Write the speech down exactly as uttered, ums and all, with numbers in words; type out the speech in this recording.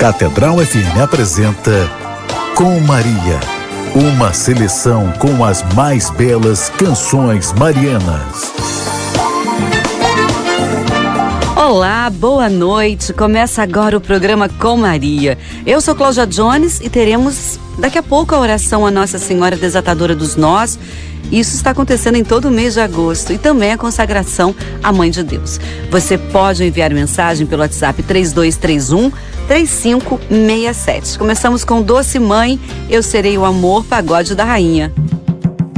Catedral F M apresenta Com Maria, uma seleção com as mais belas canções marianas. Olá, boa noite. Começa agora o programa Com Maria. Eu sou Cláudia Jones e teremos daqui a pouco a oração à Nossa Senhora Desatadora dos Nós. Isso está acontecendo em todo o mês de agosto e também a consagração à Mãe de Deus. Você pode enviar mensagem pelo WhatsApp três dois três um, três cinco seis sete. Começamos com Doce Mãe, Eu Serei o Amor, Pagode da Rainha.